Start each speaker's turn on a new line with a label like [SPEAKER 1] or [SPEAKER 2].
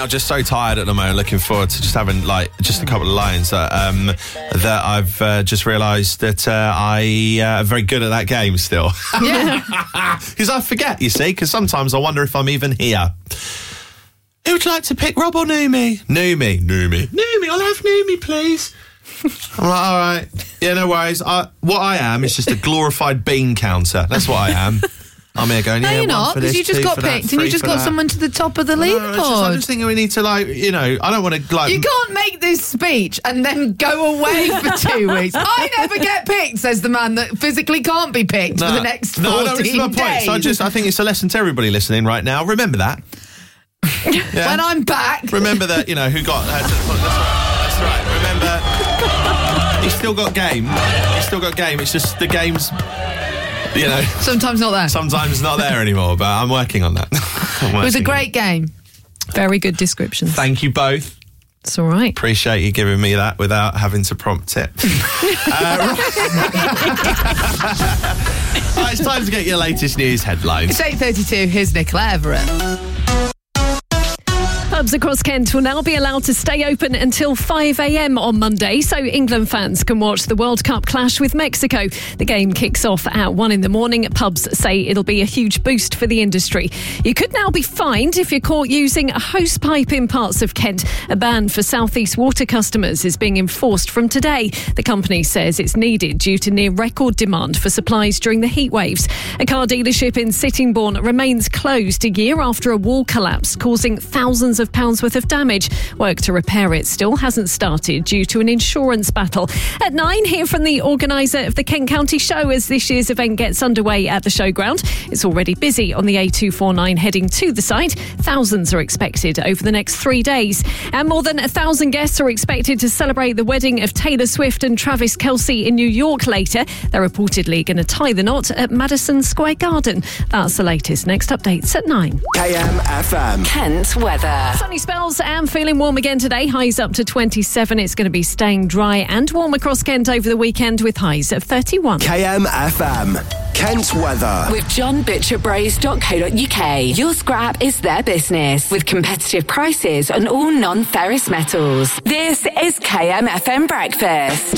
[SPEAKER 1] just so tired at the moment. Looking forward to just having just a couple of lines that I've just realised that I am very good at that game still.
[SPEAKER 2] Yeah.
[SPEAKER 1] Because I forget, you see, because sometimes I wonder if I'm even here. Who would you like to pick, Rob or Noomi? Noomi. I'll have Noomi, please. I'm like, all right. Yeah, no worries. What I am is just a glorified bean counter. That's what I am. I'm here going,
[SPEAKER 2] no,
[SPEAKER 1] yeah,
[SPEAKER 2] you're
[SPEAKER 1] one
[SPEAKER 2] not,
[SPEAKER 1] for this,
[SPEAKER 2] because you just
[SPEAKER 1] two
[SPEAKER 2] got
[SPEAKER 1] for that,
[SPEAKER 2] picked and you
[SPEAKER 1] three
[SPEAKER 2] just
[SPEAKER 1] for
[SPEAKER 2] got
[SPEAKER 1] that.
[SPEAKER 2] someone to the top of the leaderboard.
[SPEAKER 1] I'm just thinking we need to, I don't want to,
[SPEAKER 2] You can't make this speech and then go away for 2 weeks. I never get picked, says the man that physically can't be picked for the next 14
[SPEAKER 1] this is my
[SPEAKER 2] days.
[SPEAKER 1] point. So I think it's a lesson to everybody listening right now. Remember that. Yeah.
[SPEAKER 2] When I'm back.
[SPEAKER 1] Remember that, who got... That's right. Remember, he's still got game. It's just the game's...
[SPEAKER 2] Sometimes not there.
[SPEAKER 1] Sometimes not there anymore, but I'm working on that.
[SPEAKER 2] It was a great game.
[SPEAKER 3] Very good description.
[SPEAKER 1] Thank you both.
[SPEAKER 3] It's all right.
[SPEAKER 1] Appreciate you giving me that without having to prompt it. Right, it's time to get your latest news headlines.
[SPEAKER 2] It's 8:32. Here's Nicola Everett.
[SPEAKER 3] Pubs across Kent will now be allowed to stay open until 5 a.m. on Monday, so England fans can watch the World Cup clash with Mexico. The game kicks off at 1 in the morning. Pubs say it'll be a huge boost for the industry. You could now be fined if you're caught using a hose pipe in parts of Kent. A ban for South East Water customers is being enforced from today. The company says it's needed due to near record demand for supplies during the heat waves. A car dealership in Sittingbourne remains closed a year after a wall collapsed, causing thousands of pounds worth of damage. Work to repair it still hasn't started due to an insurance battle. At 9, hear from the organiser of the Kent County Show as this year's event gets underway at the showground. It's already busy on the A249 heading to the site. Thousands are expected over the next 3 days. And more than 1,000 guests are expected to celebrate the wedding of Taylor Swift and Travis Kelce in New York later. They're reportedly going to tie the knot at Madison Square Garden. That's the latest. Next updates at 9.
[SPEAKER 4] KMFM.
[SPEAKER 5] Kent weather.
[SPEAKER 3] Sunny spells and feeling warm again today. Highs up to 27. It's going to be staying dry and warm across Kent over the weekend with highs of 31.
[SPEAKER 4] KMFM. Kent weather.
[SPEAKER 5] With johnbutcherbrace.co.uk. Your scrap is their business with competitive prices on all non-ferrous metals. This is KMFM Breakfast.